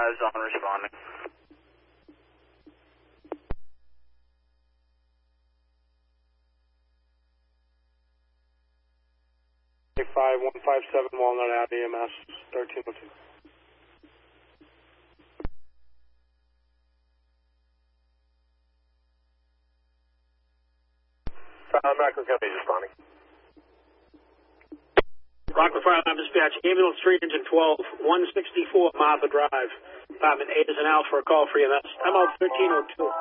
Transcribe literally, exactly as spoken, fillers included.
Eyes on responding. five one five seven Walnut Ave, E M S, thirteen oh two. Uh, Macro Company responding. Rockland Fire Alarm Dispatch, Ambulance three, Engine twelve, one sixty-four Martha Drive. Department eight is an out for a call for E M S. I'm out thirteen oh two.